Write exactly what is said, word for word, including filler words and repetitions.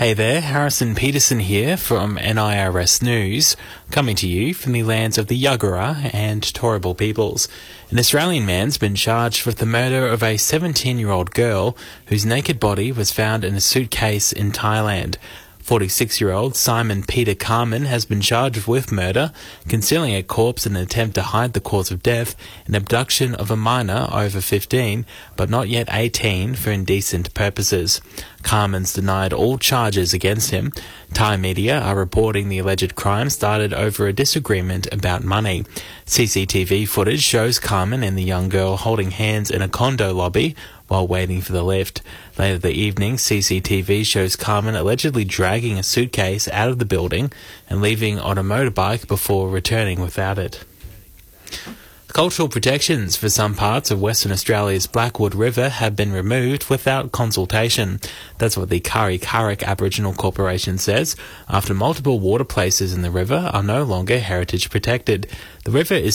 Hey there, Harrison Peterson here from N I R S News, coming to you from the lands of the Yagara and Turrbal peoples. An Australian man's been charged with the murder of a seventeen-year-old girl whose naked body was found in a suitcase in Thailand. forty-six-year-old Simon Peter Carman has been charged with murder, concealing a corpse in an attempt to hide the cause of death, and abduction of a minor over fifteen, but not yet eighteen, for indecent purposes. Carman's denied all charges against him. Thai media are reporting the alleged crime started over a disagreement about money. C C T V footage shows Carman and the young girl holding hands in a condo lobby while waiting for the lift. Later that evening, C C T V shows Carman allegedly dragging a suitcase out of the building and leaving on a motorbike before returning without it. Cultural protections for some parts of Western Australia's Blackwood River have been removed without consultation. That's what the Kari Karak Aboriginal Corporation says, after multiple water places in the river are no longer heritage protected. The river is